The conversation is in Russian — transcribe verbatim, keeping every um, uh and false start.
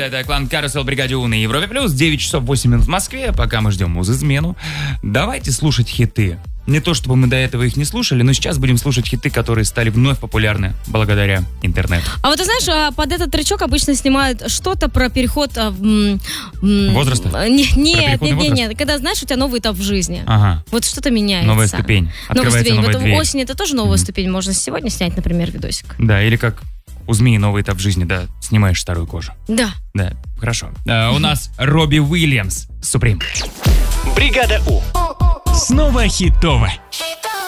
это клан Карусел, Бригаде У на Европе Плюс. девять часов восемь минут в Москве. Пока мы ждем муз-измену, давайте слушать хиты. Не то чтобы мы до этого их не слушали, но сейчас будем слушать хиты, которые стали вновь популярны благодаря интернету. А вот ты знаешь, под этот тречок обычно снимают что-то про переход... Возраста? Нет, нет, нет, нет. Когда, знаешь, у тебя новый этап в жизни. Ага. Вот что-то меняется. Новая ступень. Открывается новая ступень. новая Вот дверь. Осень это тоже новая mm-hmm. ступень. Можно сегодня снять, например, видосик. Да, или как у змеи новый этап в жизни, да, снимаешь старую кожу. Да. Да, хорошо. А, у нас Робби Уильямс, Суприм. Бригада У. Снова хитово.